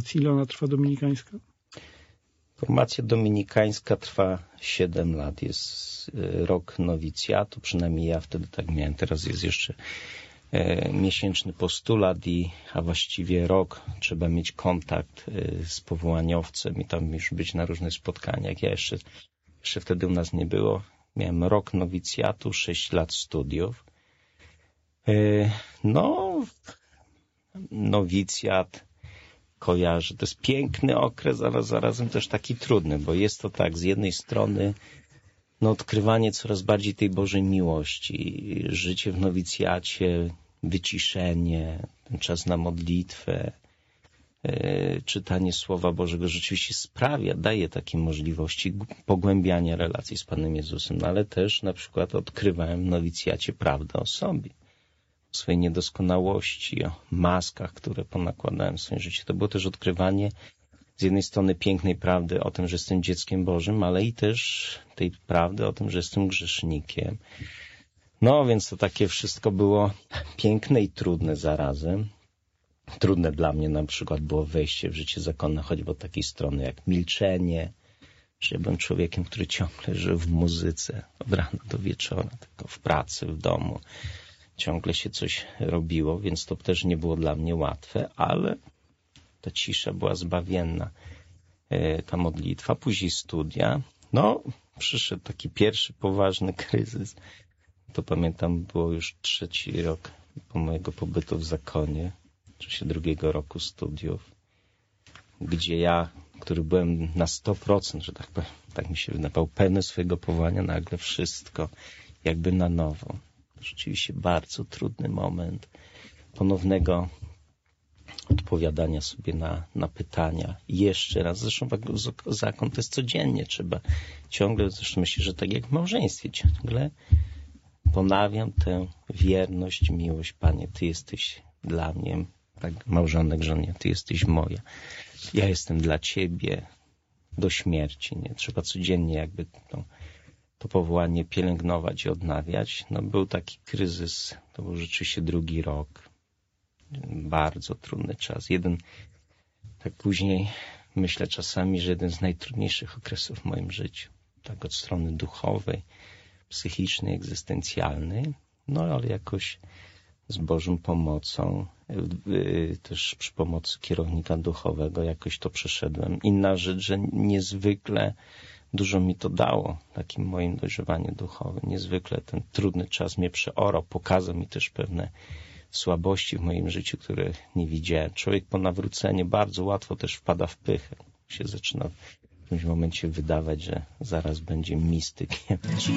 formacji. Ile ona trwa dominikańska? Formacja dominikańska trwa 7 lat. Jest rok nowicjatu, przynajmniej ja wtedy tak miałem. Teraz jest jeszcze miesięczny postulat, a właściwie rok trzeba mieć kontakt z powołaniowcem i tam już być na różnych spotkaniach. Ja jeszcze wtedy u nas nie było. Miałem rok nowicjatu, 6 lat studiów. Nowicjat kojarzę. To jest piękny okres, ale zarazem też taki trudny, bo jest to tak, z jednej strony odkrywanie coraz bardziej tej Bożej miłości, życie w nowicjacie, wyciszenie, ten czas na modlitwę, czytanie Słowa Bożego rzeczywiście daje takie możliwości pogłębiania relacji z Panem Jezusem, ale też na przykład odkrywałem w nowicjacie prawdę o sobie, o swojej niedoskonałości, o maskach, które ponakładałem w swoim życiu. To było też odkrywanie z jednej strony pięknej prawdy o tym, że jestem dzieckiem Bożym, ale i też tej prawdy o tym, że jestem grzesznikiem. Więc to takie wszystko było piękne i trudne zarazem. Trudne dla mnie na przykład było wejście w życie zakonne, choćby od takiej strony jak milczenie, że ja byłem człowiekiem, który ciągle żył w muzyce od rana do wieczora, tylko w pracy, w domu. Ciągle się coś robiło, więc to też nie było dla mnie łatwe, ale ta cisza była zbawienna, ta modlitwa, później studia. Przyszedł taki pierwszy poważny kryzys. To pamiętam, było już 3. rok po mojego pobytu w zakonie, w czasie 2. roku studiów, gdzie ja, który byłem na 100%, że tak powiem, tak mi się wydawało, pełny swojego powołania, nagle wszystko jakby na nowo. Rzeczywiście bardzo trudny moment ponownego odpowiadania sobie na pytania. I jeszcze raz, zresztą zakon to jest codziennie, trzeba ciągle, zresztą myślę, że tak jak w małżeństwie, ciągle ponawiam tę wierność, miłość. Panie, Ty jesteś dla mnie, tak małżonek żonie, Ty jesteś moja. Ja jestem dla Ciebie do śmierci. Nie? Trzeba codziennie jakby to powołanie pielęgnować i odnawiać. Był taki kryzys, to był rzeczywiście 2. rok. Bardzo trudny czas. Tak później myślę czasami, że jeden z najtrudniejszych okresów w moim życiu. Tak od strony duchowej, psychicznej, egzystencjalnej. Ale jakoś z Bożą pomocą, też przy pomocy kierownika duchowego jakoś to przeszedłem. Inna rzecz, że niezwykle dużo mi to dało, takim moim dojrzewaniu duchowym. Niezwykle ten trudny czas mnie przeorał, pokazał mi też pewne słabości w moim życiu, które nie widziałem. Człowiek po nawróceniu bardzo łatwo też wpada w pychę. Się zaczyna w którymś momencie wydawać, że zaraz będzie mistykiem.